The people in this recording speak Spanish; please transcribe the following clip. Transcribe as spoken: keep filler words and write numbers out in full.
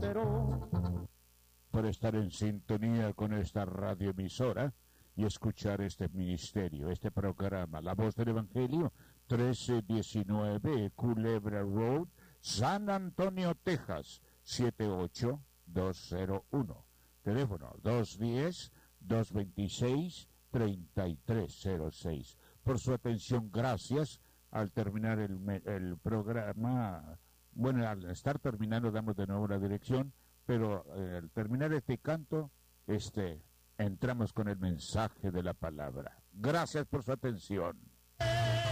próspero. Por estar en sintonía con esta radioemisora y escuchar este ministerio, este programa, La Voz del Evangelio, trece diecinueve Culebra Road, San Antonio, Texas, siete ocho dos cero uno. Teléfono dos uno cero, dos dos seis, tres tres cero seis. Por su atención, gracias. Al terminar el, el programa, bueno, al estar terminando damos de nuevo la dirección, pero eh, al terminar este canto, este, entramos con el mensaje de la palabra. Gracias por su atención.